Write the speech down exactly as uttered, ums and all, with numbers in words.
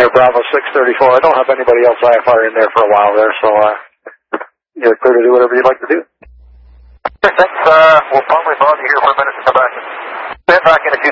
Air Bravo six thirty-four. I don't have anybody else I F R in there for a while there, so uh, you're clear to do whatever you'd like to do. Thanks. Uh, we'll probably bother you here for a minute to come back. Stand back in a few